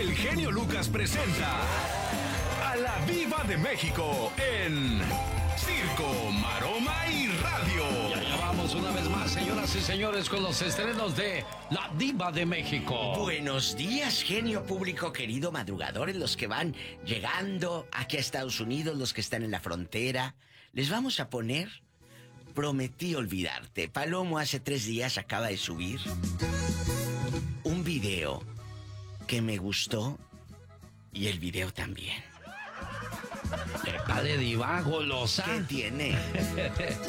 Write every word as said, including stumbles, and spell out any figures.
el genio Lucas presenta a la Diva de México en Circo, Maroma y Radio. Y allá vamos una vez más, señoras y señores, con los estrenos de la Diva de México. Buenos días, genio público querido, madrugadores, los que van llegando aquí a Estados Unidos, los que están en la frontera. Les vamos a poner Prometí Olvidarte. Palomo hace tres días acaba de subir un video que me gustó y el video también. ¡Epa de diva, golosa! ¿Qué tiene?